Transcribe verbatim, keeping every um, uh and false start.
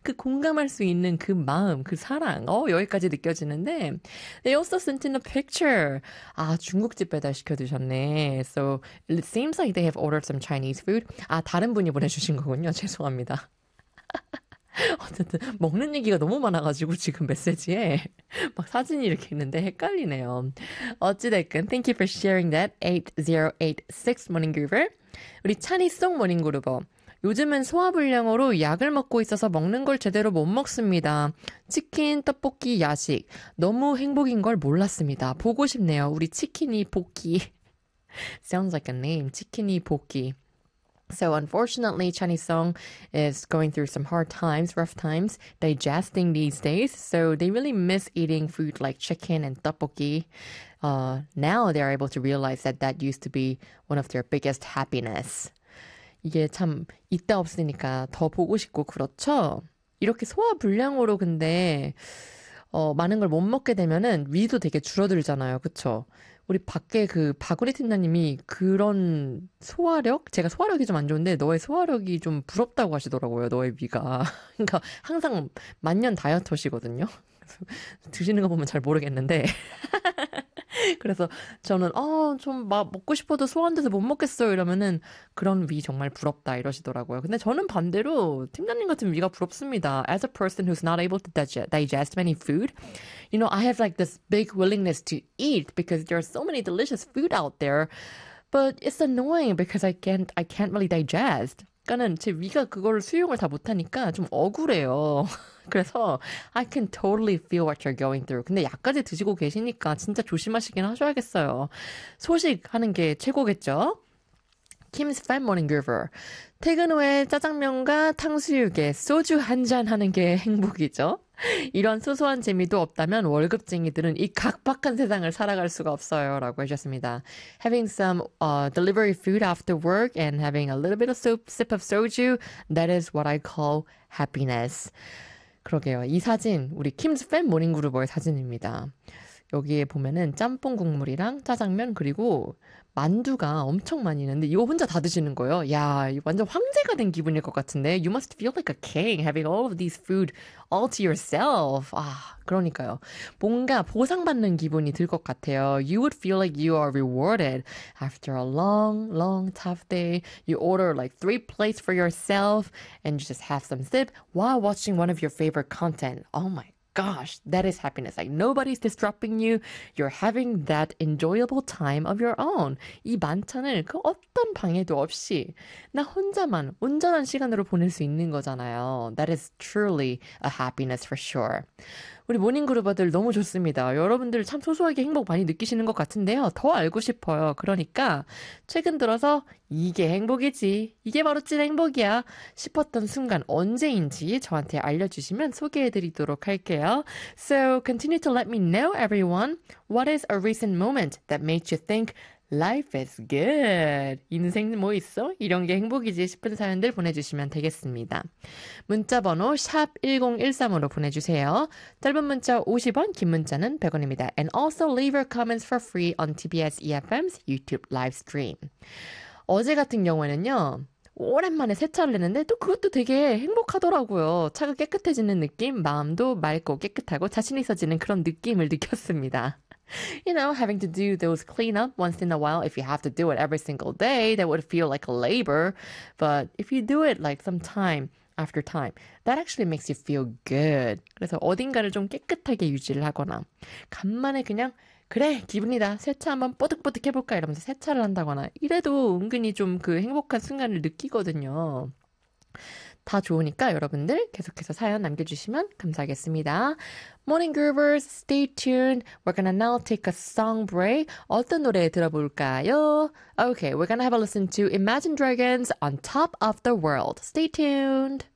그 공감할 수 있는 그 마음, 그 사랑, 어, 여기까지 느껴지는데, they also sent in a picture. 아, 중국집 배달시켜 드셨네. So, it seems like they have ordered some Chinese food. 아, 다른 분이 보내주신 거군요. 죄송합니다. 어쨌든 먹는 얘기가 너무 많아가지고 지금 메시지에 막 사진이 이렇게 있는데 헷갈리네요. 어찌됐건 thank you for sharing that eighty eighty-six Morning Groover. 우리 찬이송 모닝 그루버. 요즘은 소화불량으로 약을 먹고 있어서 먹는 걸 제대로 못 먹습니다. 치킨, 떡볶이, 야식. 너무 행복인 걸 몰랐습니다. 보고 싶네요. 우리 치킨이 볶기. Sounds like a name. 치킨이 볶기. So unfortunately, Chinese Song is going through some hard times, rough times, digesting these days. So they really miss eating food like chicken and tteokbokki. Uh, now they're able to realize that that used to be one of their biggest happiness. 이게 참 있다 없으니까 더 보고 싶고 그렇죠? 이렇게 소화불량으로 근데 어, 많은 걸 못 먹게 되면은 위도 되게 줄어들잖아요. 그쵸? 우리 밖에 그 바구리 팀장님이 그런 소화력? 제가 소화력이 좀 안 좋은데 너의 소화력이 좀 부럽다고 하시더라고요. 너의 위가. 그러니까 항상 만년 다이어터시거든요. 드시는 거 보면 잘 모르겠는데. 그래서 저는 어, 좀 막 먹고 싶어도 소화 안 돼서 못 먹겠어요 이러면은 그런 위 정말 부럽다 이러시더라고요. 근데 저는 반대로 팀장님 같은 위가 부럽습니다. As a person who's not able to digest, digest many food, you know, I have like this big willingness to eat because there are so many delicious food out there. But it's annoying because I can't I can't really digest. 그러니까는 제 위가 그거를 수용을 다 못하니까 좀 억울해요. 그래서 I can totally feel what you're going through. 근데 약까지 드시고 계시니까 진짜 조심하시긴 하셔야겠어요. 소식하는 게 최고겠죠? Kim's Fan Morning Groover. 퇴근 후에 짜장면과 탕수육에 소주 한 잔 하는 게 행복이죠. 이런 소소한 재미도 없다면 월급쟁이들은 이 각박한 세상을 살아갈 수가 없어요. 라고 해주셨습니다. Having some uh, delivery food after work and having a little bit of soup, sip of soju, that is what I call happiness. 그러게요. 이 사진 우리 킴스 팬 모닝그루버의 사진입니다. 여기에 보면은 짬뽕 국물이랑 짜장면 그리고 만두가 엄청 많이 있는데 이거 혼자 다 드시는 거예요. 야, 완전 황제가 된 기분일 것 같은데. You must feel like a king having all of these food all to yourself. 아, 그러니까요. 뭔가 보상받는 기분이 들 것 같아요. You would feel like you are rewarded after a long, long, tough day. You order like three plates for yourself and you just have some sip while watching one of your favorite content. Oh my gosh, that is happiness. Like nobody's disrupting you. You're having that enjoyable time of your own. 이 만찬을 그 어떤 방해도 없이 나 혼자만 온전한 시간으로 보낼 수 있는 거잖아요. That is truly a happiness for sure. 우리 모닝그루버들 너무 좋습니다. 여러분들 참 소소하게 행복 많이 느끼시는 것 같은데요. 더 알고 싶어요. 그러니까 최근 들어서 이게 행복이지, 이게 바로 찐 행복이야 싶었던 순간 언제인지 저한테 알려주시면 소개해드리도록 할게요. So continue to let me know, everyone. What is a recent moment that made you think Life is good. 인생 뭐 있어? 이런 게 행복이지 싶은 사연들 보내주시면 되겠습니다. 문자번호 샵 일공일삼으로 보내주세요. 짧은 문자 오십 원, 긴 문자는 백 원입니다. And also leave your comments for free on 티비에스 이에프엠's YouTube live stream. 어제 같은 경우에는요. 오랜만에 세차를 했는데 또 그것도 되게 행복하더라고요. 차가 깨끗해지는 느낌, 마음도 맑고 깨끗하고 자신 있어지는 그런 느낌을 느꼈습니다. You know, having to do those cleanup once in a while, if you have to do it every single day, that would feel like a labor. But if you do it like some time after time, that actually makes you feel good. 그래서 어딘가를 좀 깨끗하게 유지를 하거나 간만에 그냥 그래 기분이다 세차 한번 뽀득뽀득 해볼까 이러면서 세차를 한다거나 이래도 은근히 좀 그 행복한 순간을 느끼거든요. 다 좋으니까 여러분들 계속해서 사연 남겨주시면 감사하겠습니다. Morning Groovers, stay tuned. We're gonna now take a song break. 어떤 노래 들어볼까요? Okay, we're gonna have a listen to Imagine Dragons on Top of the World. Stay tuned.